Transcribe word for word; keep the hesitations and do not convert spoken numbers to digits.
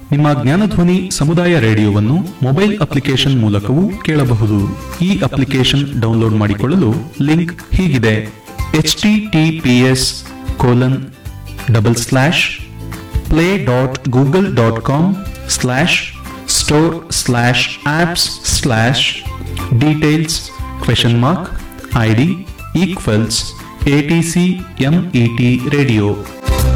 ನಿಮ್ಮ ಜ್ಞಾನಧ್ವನಿ ಸಮುದಾಯ ರೇಡಿಯೋವನ್ನು mobile application ಮೂಲಕವೂ ಕೇಳಬಹುದು. ಈ ಅಪ್ಲಿಕೇಶನ್ ಡೌನ್ಲೋಡ್ ಮಾಡಿಕೊಳ್ಳಲು ಲಿಂಕ್ ಹೀಗಿದೆ: H T T P S colon double slash play dot Google dot com slash store slash apps slash details question mark I D equals A T C M E T radio.